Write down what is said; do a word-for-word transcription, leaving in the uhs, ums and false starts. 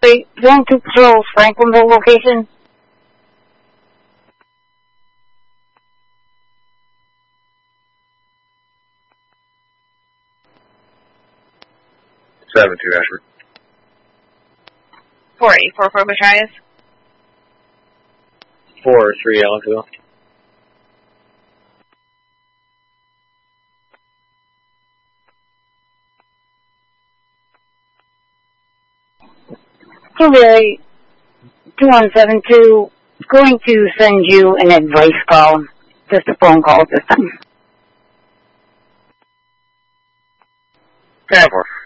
Street, zone two patrols, Franklinville location. seven two, Ashford. four eight four four, Machias. four three, Ellenville. Blueberry, two one seven two, going to send you an advice call. Just a phone call this time. ten four.